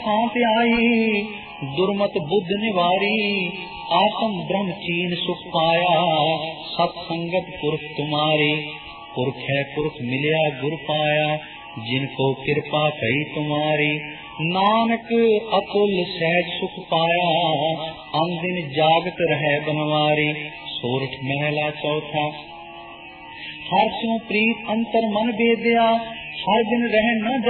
सांत आई दुर्मत बुद्ध निवारी, आत्म ब्रह्म चीन सुख पाया, सत्संगत पुरख तुम्हारी। पुरख है पुरख मिलिया गुर पाया, जिनको कृपा कही तुम्हारी। नानक अतुल सहज सुख पाया, अंदिन जागत रहे बनवारी। सोरठ महला चौथा। हर स्यों प्रीत अंतर मन बेदया, हर दिन रह न